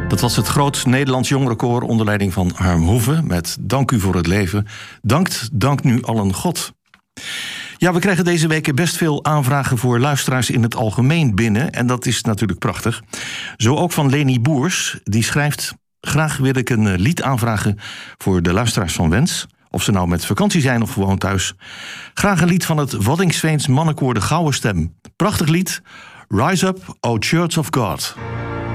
Dat was het Groot Nederlands Jongerenkoor onder leiding van Harm Hoeve met Dank u voor het leven. Dank nu allen God. Ja, we krijgen deze week best veel aanvragen voor luisteraars in het algemeen binnen. En dat is natuurlijk prachtig. Zo ook van Leni Boers, die schrijft: graag wil ik een lied aanvragen voor de luisteraars van Wens. Of ze nou met vakantie zijn of gewoon thuis. Graag een lied van het Waddinxveens mannenkoor De Gouden Stem. Prachtig lied. Rise Up, O Church of God.